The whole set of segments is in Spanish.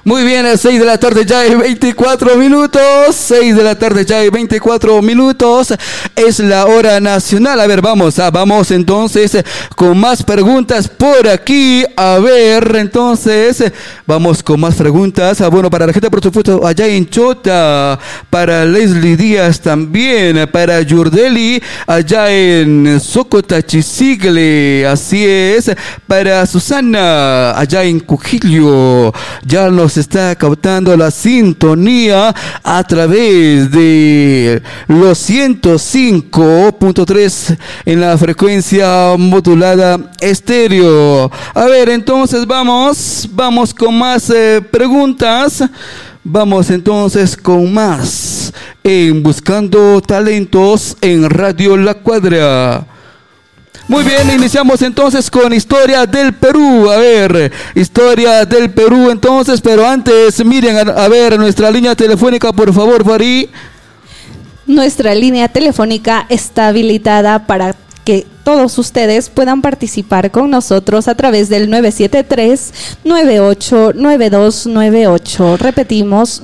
Muy bien, 6 de la tarde ya hay 24 minutos. 6 de la tarde ya hay 24 minutos. Es la hora nacional. A ver, vamos entonces con más preguntas por aquí. A ver, entonces, vamos con más preguntas. Bueno, para la gente, por supuesto, allá en Chota. Para Leslie Díaz también. Para Yurdeli, allá en Socotachisigle. Así es. Para Susana, allá en Cujillo. Ya nos está captando la sintonía a través de los 105.3 en la frecuencia modulada estéreo. A ver, entonces vamos con más preguntas. Vamos entonces con más en Buscando Talentos en Radio La Cuadra. Muy bien, iniciamos entonces con Historia del Perú. A ver, Historia del Perú entonces, pero antes, miren, a ver, nuestra línea telefónica, por favor, Farí. Nuestra línea telefónica está habilitada para que todos ustedes puedan participar con nosotros a través del 973-989298. Repetimos,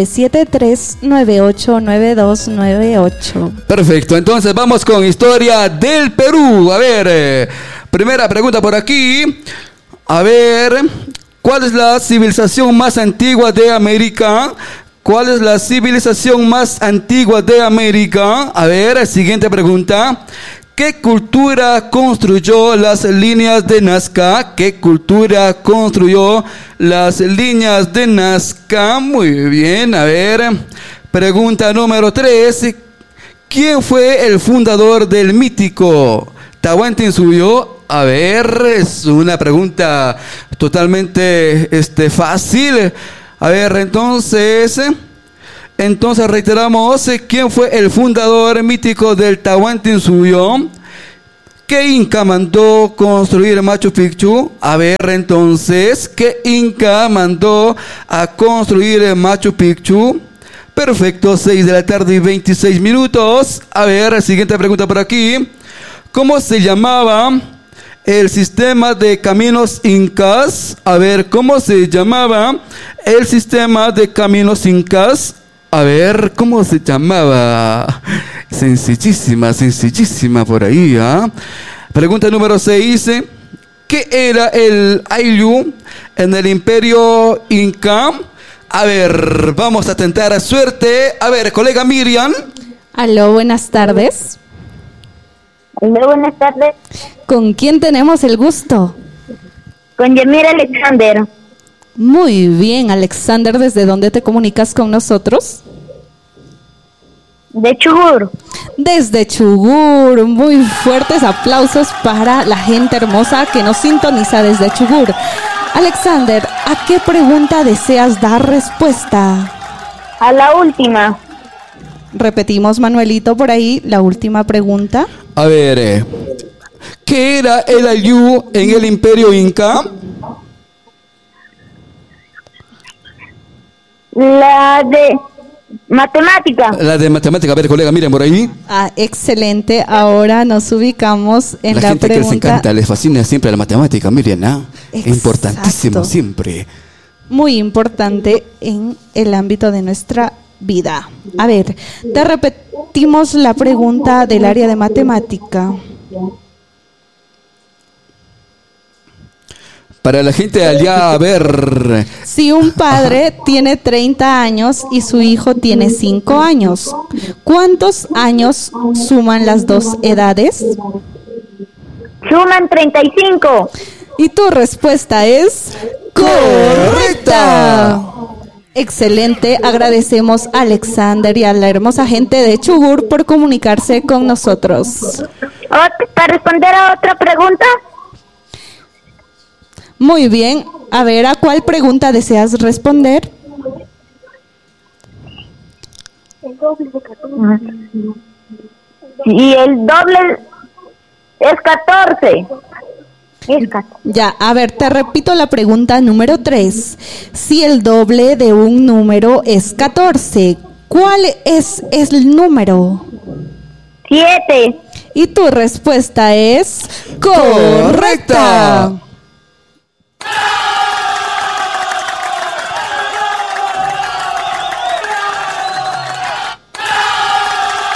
973-989298. Perfecto, entonces vamos con Historia del Perú. A ver, primera pregunta por aquí. A ver, ¿cuál es la civilización más antigua de América? ¿Cuál es la civilización más antigua de América? A ver, siguiente pregunta. ¿Qué cultura construyó las líneas de Nazca? ¿Qué cultura construyó las líneas de Nazca? Muy bien, a ver. Pregunta número 3. ¿Quién fue el fundador del mítico Tahuantinsuyo? A ver, es una pregunta totalmente fácil. A ver, entonces reiteramos, ¿quién fue el fundador mítico del Tahuantinsuyo? ¿Qué inca mandó construir Machu Picchu? A ver, entonces, ¿qué inca mandó a construir Machu Picchu? Perfecto, 6 de la tarde y 26 minutos. A ver, siguiente pregunta por aquí. ¿Cómo se llamaba el sistema de caminos incas? A ver, ¿cómo se llamaba el sistema de caminos incas? A ver, ¿cómo se llamaba? Sencillísima por ahí, ¿ah? Pregunta número 6. ¿Qué era el Ayllu en el Imperio Inca? A ver, vamos a tentar a suerte. A ver, colega Miriam. Aló, buenas tardes. Aló, buenas tardes. ¿Con quién tenemos el gusto? Con Yamira Alexander. Muy bien, Alexander, ¿desde dónde te comunicas con nosotros? De Chugur. Desde Chugur, muy fuertes aplausos para la gente hermosa que nos sintoniza desde Chugur. Alexander, ¿a qué pregunta deseas dar respuesta? A la última. Repetimos, Manuelito, por ahí, la última pregunta. A ver, ¿qué era el Ayllu en el Imperio Inca? La de matemática. La de matemática. A ver, colega, miren por ahí. Ah, excelente. Ahora nos ubicamos en la gente pregunta. que les encanta, les fascina siempre la matemática, miren, ¿ah? Exacto. Importantísimo siempre. Muy importante en el ámbito de nuestra vida. A ver, te repetimos la pregunta del área de matemática. Para la gente allá, a ver. Si un padre tiene 30 años y su hijo tiene 5 años, ¿cuántos años suman las dos edades? Suman 35. Y tu respuesta es correcta. Excelente, agradecemos a Alexander y a la hermosa gente de Chugur por comunicarse con nosotros. ¿Para responder a otra pregunta? Muy bien, a ver, ¿a cuál pregunta deseas responder? Y el doble es 14. Ya, a ver, te repito la pregunta número 3. Si el doble de un número es 14, ¿cuál es el número? 7. Y tu respuesta es correcta.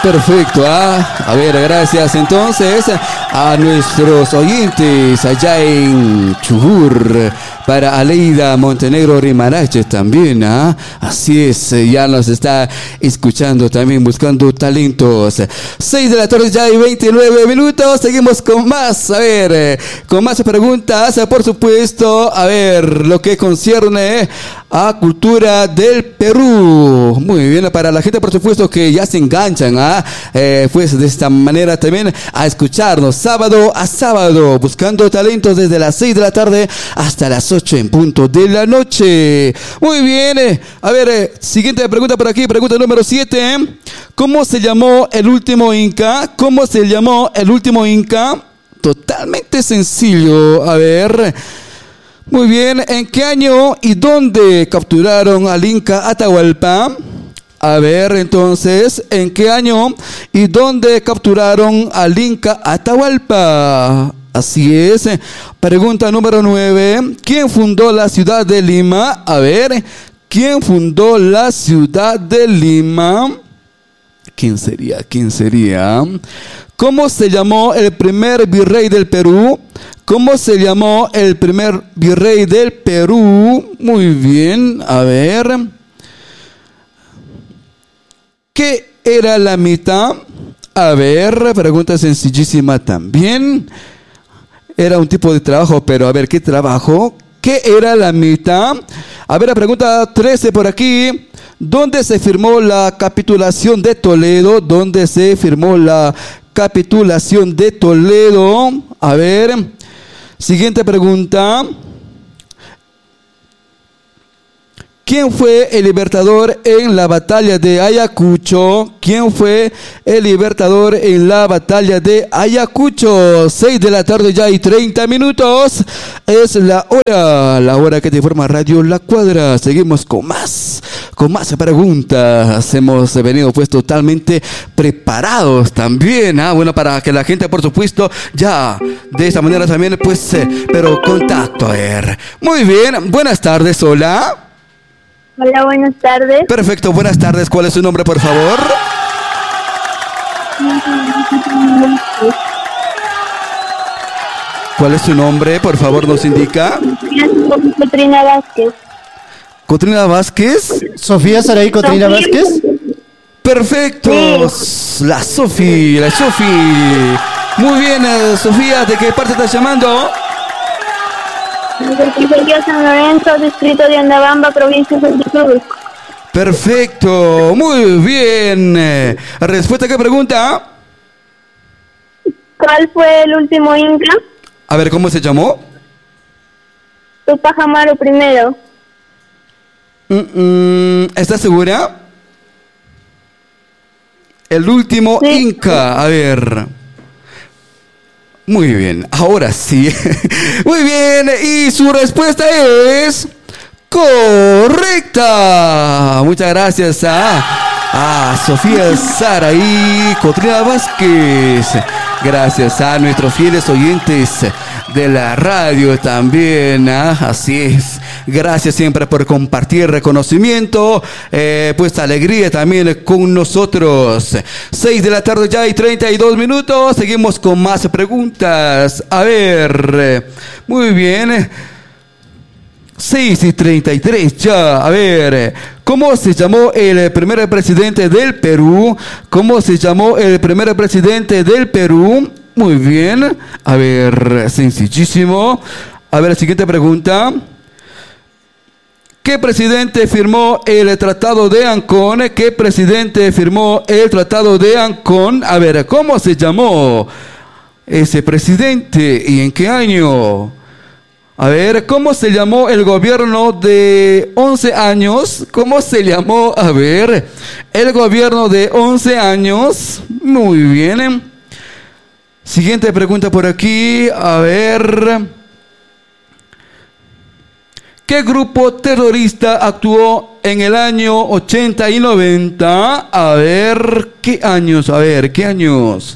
Perfecto, a ver, gracias entonces a nuestros oyentes allá en Chubur, para Aleida Montenegro Rimarache también, así es, ya nos está escuchando también, buscando talentos. 6 de la tarde ya hay 29 minutos, seguimos con más, a ver, con más preguntas, por supuesto, a ver, lo que concierne a cultura del Perú. Muy bien, para la gente por supuesto que ya se enganchan, pues de esta manera también a escucharnos sábado a sábado, buscando talentos desde las 6 de la tarde hasta las 8 en punto de la noche. Muy bien, a ver, siguiente pregunta por aquí, pregunta número 7. ¿Cómo se llamó el último Inca? ¿Cómo se llamó el último Inca? Totalmente sencillo, a ver. Muy bien, ¿en qué año y dónde capturaron al Inca Atahualpa? A ver, entonces, ¿en qué año y dónde capturaron al Inca Atahualpa? Así es. Pregunta número 9. ¿Quién fundó la ciudad de Lima? A ver, ¿quién fundó la ciudad de Lima? ¿Quién sería? ¿Quién sería? ¿Cómo se llamó el primer virrey del Perú? ¿Cómo se llamó el primer virrey del Perú? Muy bien, a ver. ¿Qué era la mitad? A ver, pregunta sencillísima también. Era un tipo de trabajo, pero a ver, ¿qué trabajo? ¿Qué era la mitad? A ver, la pregunta 13 por aquí. ¿Dónde se firmó la capitulación de Toledo? ¿Dónde se firmó la capitulación de Toledo? A ver, siguiente pregunta. ¿Quién fue el libertador en la batalla de Ayacucho? ¿Quién fue el libertador en la batalla de Ayacucho? 6 de la tarde ya y 30 minutos. Es la hora que te informa Radio La Cuadra. Seguimos con más preguntas. Hemos venido pues totalmente preparados también. Bueno, para que la gente por supuesto ya de esta manera también pues, pero contacto, a ver. Muy bien, buenas tardes, hola. Hola, buenas tardes. Perfecto, buenas tardes. ¿Cuál es su nombre, por favor? ¿Cuál es su nombre, por favor, nos indica? Cotrina Vázquez. ¿Cotrina Vázquez? Sofía Saray Cotrina Vázquez. Perfecto. Sí. La Sofi. Muy bien, Sofía, ¿de qué parte estás llamando? Del San Lorenzo, distrito de Andabamba, provincia de Santa Cruz. Perfecto, muy bien. ¿Respuesta a qué pregunta? ¿Cuál fue el último Inca? A ver, ¿cómo se llamó? Tupac Amaru primero. ¿Estás segura? El último sí. Inca, a ver. Muy bien, ahora sí. Muy bien, y su respuesta es correcta. Muchas gracias a Sofía Saray Cotrina Vázquez. Gracias a nuestros fieles oyentes de la radio también, así es. Gracias siempre por compartir reconocimiento, pues alegría también con nosotros. 6 de la tarde ya y 32 minutos. Seguimos con más preguntas. A ver, muy bien. 6 y 33 ya. A ver, ¿cómo se llamó el primer presidente del Perú? ¿Cómo se llamó el primer presidente del Perú? Muy bien. A ver, sencillísimo. A ver, siguiente pregunta. ¿Qué presidente firmó el Tratado de Ancón? ¿Qué presidente firmó el Tratado de Ancón? A ver, ¿cómo se llamó ese presidente y en qué año? A ver, ¿cómo se llamó el gobierno de 11 años? ¿Cómo se llamó? A ver, el gobierno de 11 años. Muy bien. Siguiente pregunta por aquí. A ver, ¿qué grupo terrorista actuó en el año 80 y 90? A ver, ¿qué años? A ver, ¿qué años?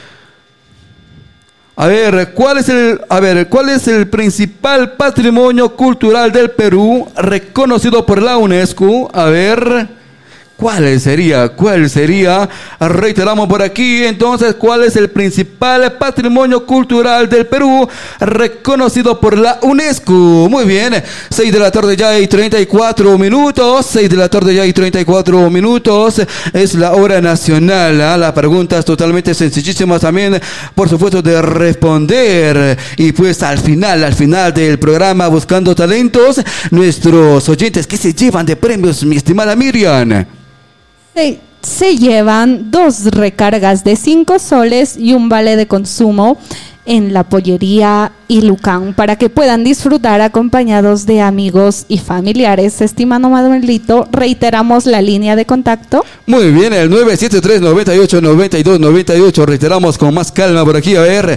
A ver, ¿cuál es el principal patrimonio cultural del Perú reconocido por la UNESCO? A ver, ¿Cuál sería? ¿Cuál sería? Reiteramos por aquí, entonces, ¿cuál es el principal patrimonio cultural del Perú reconocido por la UNESCO? Muy bien, 6 de la tarde ya y 34 minutos, 6 de la tarde ya y 34 minutos, es la hora nacional, ¿eh? La pregunta es totalmente sencillísima también, por supuesto, de responder. Y pues al final del programa Buscando Talentos, nuestros oyentes, ¿qué se llevan de premios, mi estimada Miriam? Se llevan 2 recargas de 5 soles y un vale de consumo en la pollería Ilucán para que puedan disfrutar acompañados de amigos y familiares. Estimado Manuelito, reiteramos la línea de contacto. Muy bien, el 973-98-92-98. Reiteramos con más calma por aquí, a ver.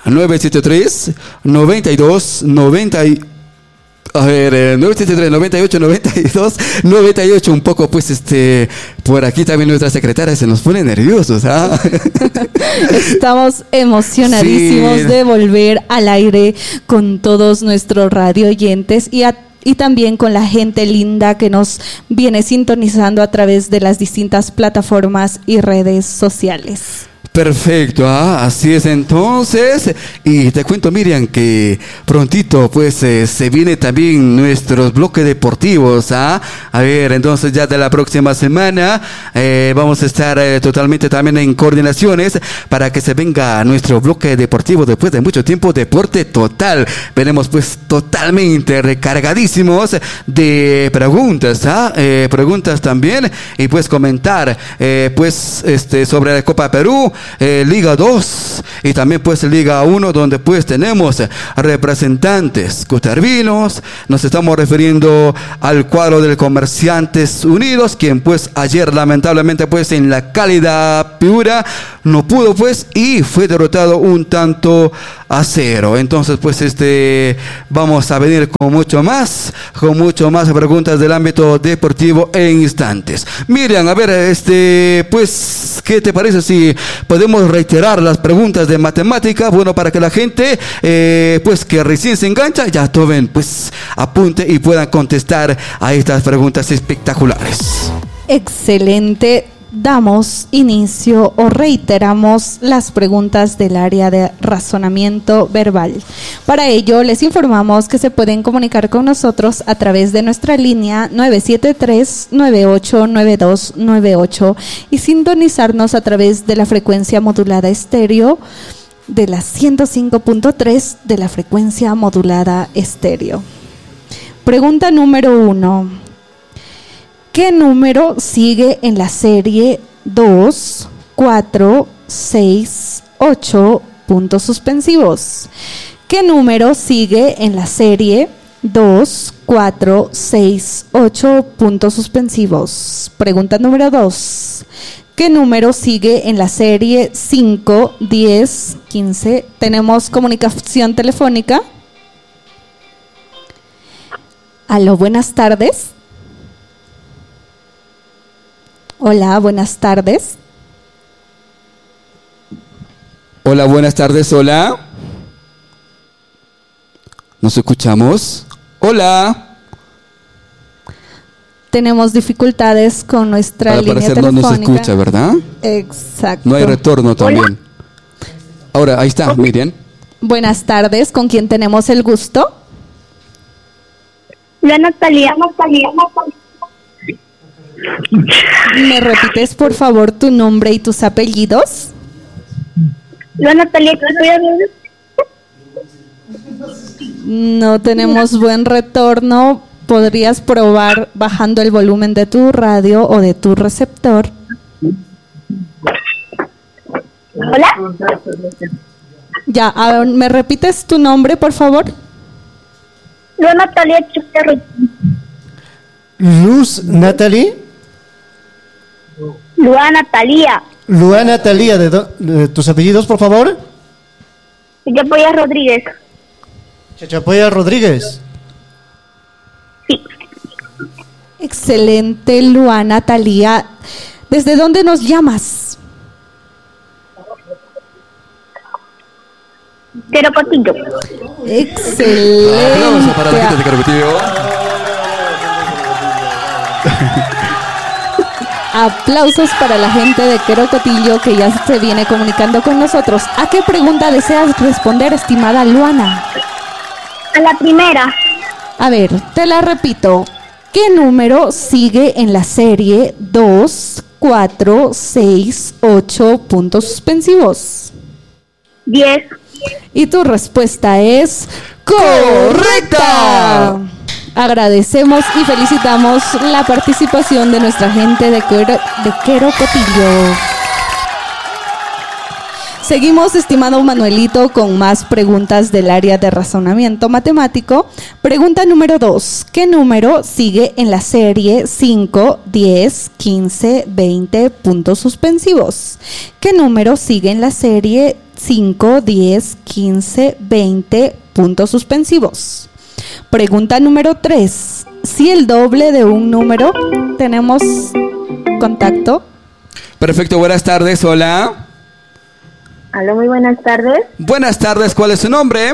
973-92-90. A ver, 973 98 92 98, un poco pues por aquí también nuestra secretaria se nos pone nerviosos, ¿ah? Estamos emocionadísimos de volver al aire con todos nuestros radio oyentes y también con la gente linda que nos viene sintonizando a través de las distintas plataformas y redes sociales. Perfecto, así es entonces. Y te cuento, Miriam, que prontito pues se viene también nuestros bloques deportivos, A ver, entonces ya de la próxima semana vamos a estar totalmente también en coordinaciones para que se venga nuestro bloque deportivo después de mucho tiempo, Deporte Total. Venimos pues totalmente recargadísimos de preguntas, preguntas también, y pues comentar pues sobre la Copa Perú, Liga 2 y también pues Liga 1, donde pues tenemos representantes cotervinos. Nos estamos refiriendo al cuadro del Comerciantes Unidos, quien pues ayer lamentablemente pues en la cálida Piura no pudo pues y fue derrotado 1-0. Entonces pues vamos a venir con mucho más preguntas del ámbito deportivo en instantes. Miriam, a ver, pues, ¿qué te parece si podemos reiterar las preguntas de matemática? Bueno, para que la gente, pues, que recién se engancha, ya tomen, pues, apunte y puedan contestar a estas preguntas espectaculares. Excelente. Damos inicio o reiteramos las preguntas del área de razonamiento verbal. Para ello, les informamos que se pueden comunicar con nosotros a través de nuestra línea 973-989298 y sintonizarnos a través de la frecuencia modulada estéreo de la 105.3 de la frecuencia modulada estéreo. Pregunta número 1. ¿Qué número sigue en la serie 2, 4, 6, 8, puntos suspensivos? ¿Qué número sigue en la serie 2, 4, 6, 8, puntos suspensivos? Pregunta número 2. ¿Qué número sigue en la serie 5, 10, 15? ¿Tenemos comunicación telefónica? Aló, buenas tardes. Hola, buenas tardes. Hola, buenas tardes, hola. ¿Nos escuchamos? Hola. Tenemos dificultades con nuestra línea telefónica. No nos escucha, ¿verdad? Exacto. No hay retorno también. Hola. Ahora, ahí está, Miriam. Buenas tardes, ¿con quién tenemos el gusto? La Natalia. ¿Me repites, por favor, tu nombre y tus apellidos? La Natalia. No tenemos buen retorno. ¿Podrías probar bajando el volumen de tu radio o de tu receptor? Hola. Ya, ¿me repites tu nombre, por favor? La Natalia Chuscarro. Luz Natalie. Luana Talía. Luana Talía, de tus apellidos, por favor. Chachapoya Rodríguez. Chachapoya Rodríguez. Sí. Excelente, Luana Talía. ¿Desde dónde nos llamas? Terocotillo. Excelente. Aplausos para la gente de Terocotillo. Aplausos para la gente de Querocotillo que ya se viene comunicando con nosotros. ¿A qué pregunta deseas responder, estimada Luana? A la primera. A ver, te la repito. ¿Qué número sigue en la serie 2, 4, 6, 8 puntos suspensivos? 10. Y tu respuesta es correcta. Agradecemos y felicitamos la participación de nuestra gente de Querocotillo. Seguimos, estimado Manuelito, con más preguntas del área de razonamiento matemático. Pregunta número 2. ¿Qué número sigue en la serie 5, 10, 15, 20 puntos suspensivos? ¿Qué número sigue en la serie 5, 10, 15, 20 puntos suspensivos? Pregunta número 3. Si el doble de un número, tenemos contacto. Perfecto, buenas tardes, hola. Aló, muy buenas tardes. Buenas tardes, ¿cuál es su nombre?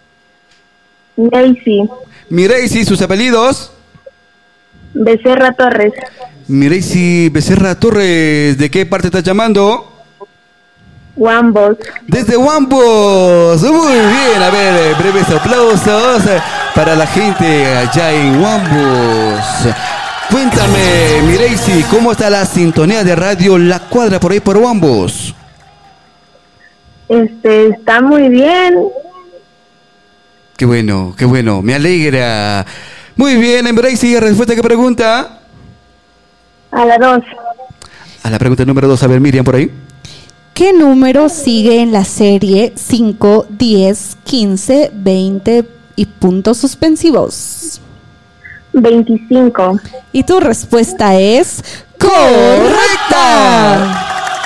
Daisy. Mireisi, sus apellidos. Becerra Torres. Mireisi Becerra Torres, ¿de qué parte estás llamando? Wambos. Desde Wambos. Muy bien, a ver, breves aplausos para la gente allá en Wambos. Cuéntame, Mireisi, ¿cómo está la sintonía de radio La Cuadra por ahí por Wambos? Está muy bien. Qué bueno, me alegra. Muy bien, Mireisi, ¿respuesta a qué pregunta? A la 2. A la pregunta número 2, a ver, Miriam, por ahí. ¿Qué número sigue en la serie 5, 10, 15, 20 y puntos suspensivos? 25. Y tu respuesta es correcta.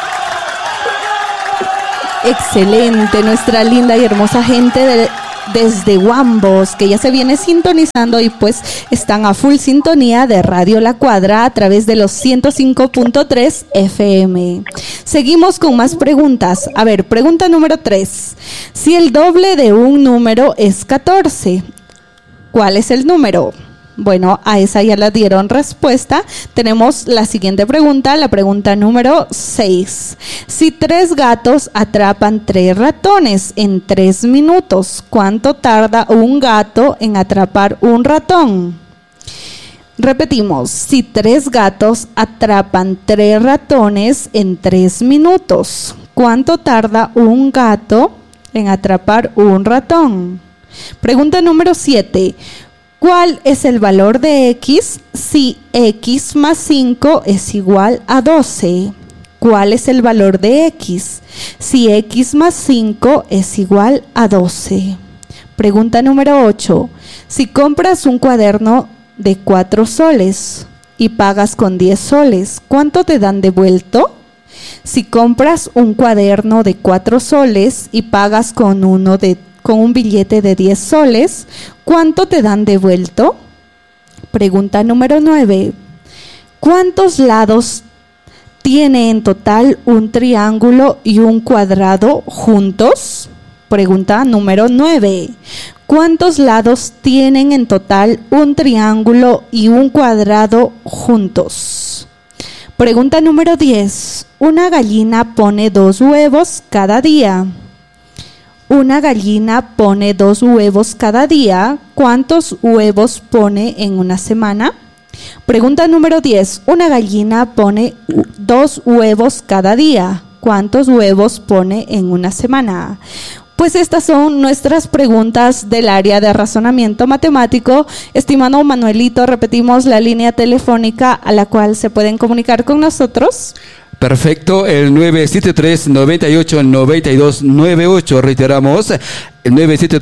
Excelente, nuestra linda y hermosa gente desde Wambos, que ya se viene sintonizando y pues están a full sintonía de Radio La Cuadra a través de los 105.3 FM. Seguimos con más preguntas. A ver, pregunta número 3. Si el doble de un número es 14, ¿cuál es el número? Bueno, a esa ya la dieron respuesta. Tenemos la siguiente pregunta, la pregunta número 6. Si 3 gatos atrapan 3 ratones en 3 minutos, ¿cuánto tarda un gato en atrapar un ratón? Repetimos, si 3 gatos atrapan 3 ratones en 3 minutos, ¿cuánto tarda un gato en atrapar un ratón? Pregunta número 7. ¿Cuál es el valor de x si x más 5 es igual a 12? ¿Cuál es el valor de x si x más 5 es igual a 12? Pregunta número 8. Si compras un cuaderno de 4 soles y pagas con 10 soles, ¿cuánto te dan devuelto? Si compras un cuaderno de 4 soles y pagas con un billete de 10 soles, ¿cuánto te dan devuelto? Pregunta número 9. ¿Cuántos lados tiene en total un triángulo y un cuadrado juntos? Pregunta número 9. ¿Cuántos lados tienen en total un triángulo y un cuadrado juntos? Pregunta número 10. Una gallina pone 2 huevos cada día. Una gallina pone 2 huevos cada día. ¿Cuántos huevos pone en una semana? Pregunta número 10. Una gallina pone 2 huevos cada día. ¿Cuántos huevos pone en una semana? Pues estas son nuestras preguntas del área de razonamiento matemático. Estimado Manuelito, repetimos la línea telefónica a la cual se pueden comunicar con nosotros. Perfecto, el 973-98-9298, reiteramos, el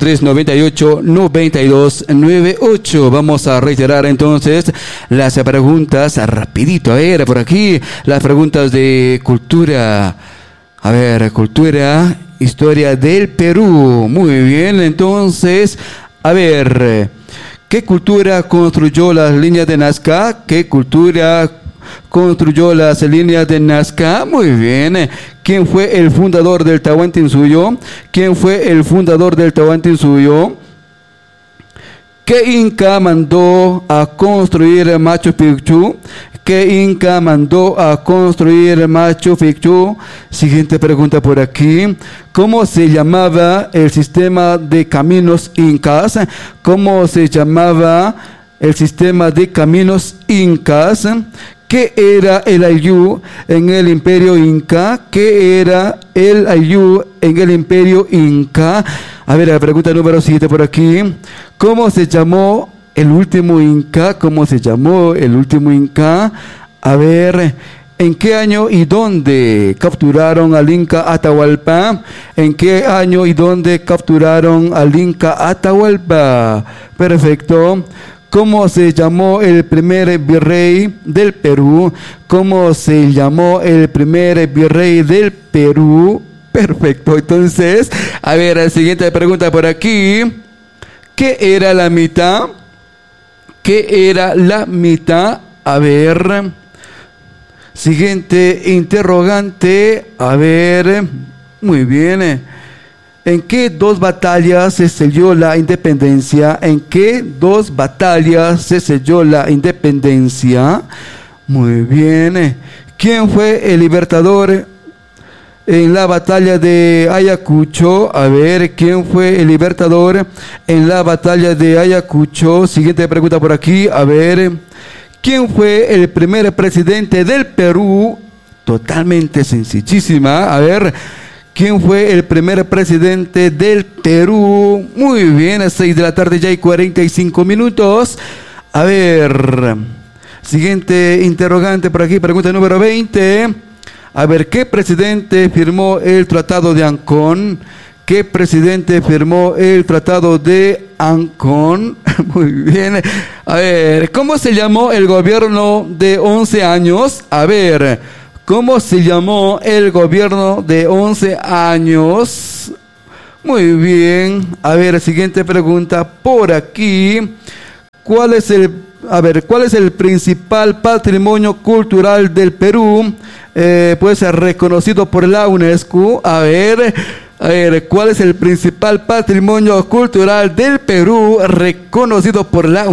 973-98-9298. Vamos a reiterar entonces las preguntas rapidito. A ver, por aquí, las preguntas de cultura. A ver, cultura, historia del Perú. Muy bien, entonces, a ver, ¿qué cultura construyó las líneas de Nazca? ¿Qué cultura construyó las líneas de Nazca? Muy bien. ¿Quién fue el fundador del Tahuantinsuyo? ¿Quién fue el fundador del Tahuantinsuyo? ¿Qué inca mandó a construir Machu Picchu? ¿Qué inca mandó a construir Machu Picchu? Siguiente pregunta por aquí. ¿Cómo se llamaba el sistema de caminos incas? ¿Cómo se llamaba el sistema de caminos incas? ¿Qué era el Ayllú en el Imperio Inca? ¿Qué era el Ayllú en el Imperio Inca? A ver, la pregunta número 7 por aquí. ¿Cómo se llamó el último Inca? ¿Cómo se llamó el último Inca? A ver, ¿en qué año y dónde capturaron al Inca Atahualpa? ¿En qué año y dónde capturaron al Inca Atahualpa? Perfecto. ¿Cómo se llamó el primer virrey del Perú? ¿Cómo se llamó el primer virrey del Perú? Perfecto. Entonces, a ver, la siguiente pregunta por aquí. ¿Qué era la mitad? ¿Qué era la mitad? A ver. Siguiente interrogante. A ver. Muy bien. ¿En qué dos batallas se selló la independencia? ¿En qué dos batallas se selló la independencia? Muy bien. ¿Quién fue el libertador en la batalla de Ayacucho? A ver, ¿quién fue el libertador en la batalla de Ayacucho? Siguiente pregunta por aquí. A ver, ¿quién fue el primer presidente del Perú? Totalmente sencillísima. A ver, ¿quién fue el primer presidente del Perú? Muy bien, a 6 de la tarde ya y 45 minutos. A ver, siguiente interrogante por aquí, pregunta número 20. A ver, ¿qué presidente firmó el Tratado de Ancón? ¿Qué presidente firmó el Tratado de Ancón? Muy bien. A ver, ¿cómo se llamó el gobierno de 11 años? A ver, ¿cómo se llamó el gobierno de 11 años? Muy bien. A ver, siguiente pregunta por aquí. ¿Cuál es el principal patrimonio cultural del Perú? Puede ser reconocido por la UNESCO. A ver, ¿cuál es el principal patrimonio cultural del Perú reconocido por la